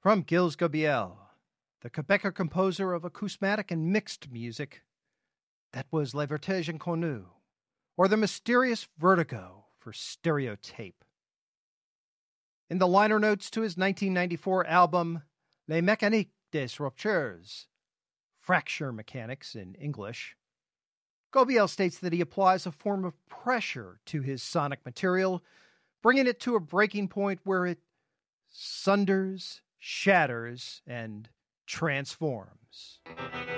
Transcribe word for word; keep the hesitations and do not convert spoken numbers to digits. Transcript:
From Gilles Gobiel, the Quebecer composer of acousmatic and mixed music, that was Le Vertige Inconnu, or the mysterious vertigo for stereotape. In the liner notes to his nineteen ninety-four album, Les Mécaniques des Ruptures, Fracture Mechanics in English, Gobiel states that he applies a form of pressure to his sonic material, bringing it to a breaking point where it sunders, shatters, and transforms.